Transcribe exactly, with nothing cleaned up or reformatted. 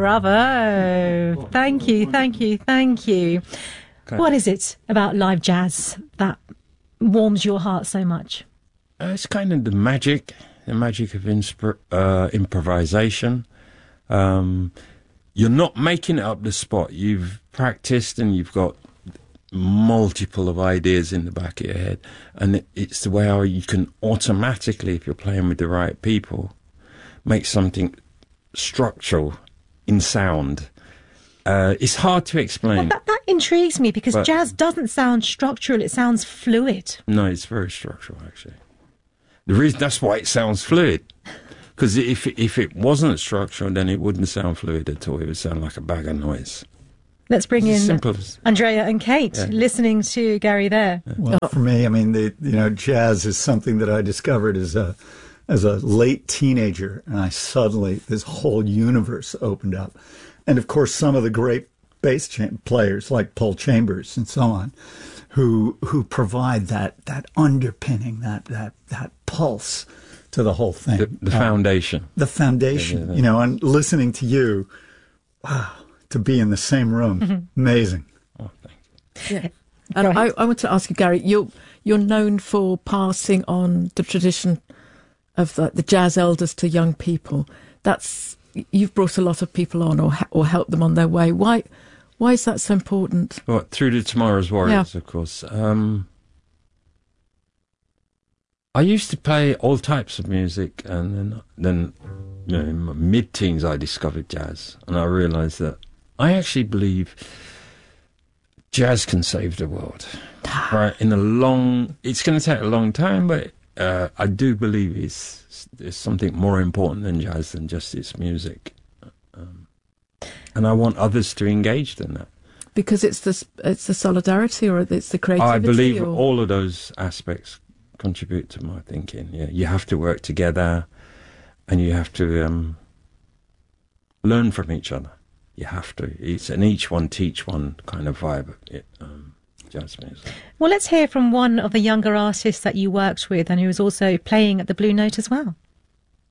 Bravo. Thank you, thank you, thank you. Okay. What is it about live jazz that warms your heart so much? Uh, it's kind of the magic, the magic of inspir- uh, improvisation. Um, you're not making it up the spot. You've practiced and you've got multiple of ideas in the back of your head. And it, it's the way how you can automatically, if you're playing with the right people, make something structural in sound. Uh, it's hard to explain. Well, that, that intrigues me because but, jazz doesn't sound structural, it sounds fluid. No, it's very structural, actually. The reason that's why it sounds fluid. Because if, if it wasn't structural, then it wouldn't sound fluid at all. It would sound like a bag of noise. Let's bring in Simple. Andrea and Kate, yeah. listening to Gary there. Yeah. Well, for me, I mean, the, you know, jazz is something that I discovered as a as a late teenager, and I suddenly, this whole universe opened up. And, of course, some of the great bass cha- players, like Paul Chambers and so on, who who provide that that underpinning, that that that pulse to the whole thing. The, the uh, foundation. The foundation, yeah, yeah, yeah. You know, and listening to you, wow. To be in the same room, mm-hmm. Amazing. Oh, thank you. Yeah, and I, I want to ask you, Gary. You're you're known for passing on the tradition of the, the jazz elders to young people. That's you've brought a lot of people on, or or helped them on their way. Why why is that so important? Well, through the Tomorrow's Warriors, yeah. Of course. Um, I used to play all types of music, and then then you know, in my mid-teens, I discovered jazz, and I realised that. I actually believe jazz can save the world. Right? In a long, it's going to take a long time, but uh, I do believe it's, it's something more important than jazz than just its music. Um, and I want others to engage in that. Because it's the, it's the solidarity or it's the creativity? I believe or? all of those aspects contribute to my thinking. Yeah, you have to work together and you have to um, learn from each other. You have to. It's an each one teach one kind of vibe, it, um, jazz music. Well, let's hear from one of the younger artists that you worked with and who was also playing at the Blue Note as well.